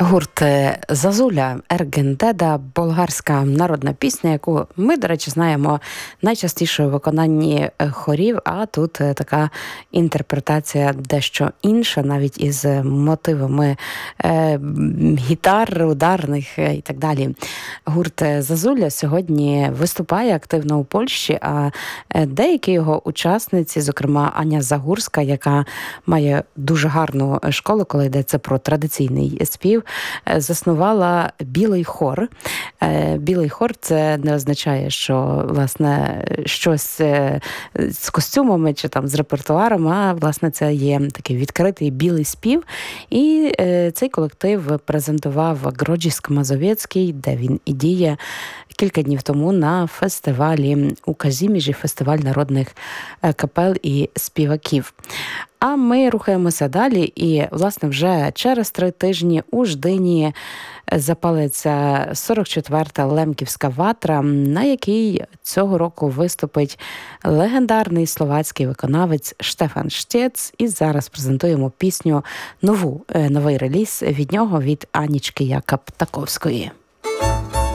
Гурт «Зазуля» «Ергендеда» – болгарська народна пісня, яку ми, до речі, знаємо найчастіше у виконанні хорів, а тут така інтерпретація дещо інша, навіть із мотивами гітар, ударних і так далі. Гурт «Зазуля» сьогодні виступає активно у Польщі, а деякі його учасниці, зокрема Аня Загурська, яка має дуже гарну школу, коли йдеться про традиційний спів, заснувала білий хор. Білий хор – це не означає, що, власне, щось з костюмами чи там з репертуаром, а, власне, це є такий відкритий білий спів. І цей колектив презентував Гроджіск Мазовецький, де він і діє кілька днів тому на фестивалі у Казіміжі, фестиваль народних капел і співаків. А ми рухаємося далі і, власне, вже через 3 тижні у Ждині запалиться 44-та Лемківська ватра, на якій цього року виступить легендарний словацький виконавець Штефан Штєц. І зараз презентуємо пісню новий реліз від нього, від Анічки Якаб-Таковської.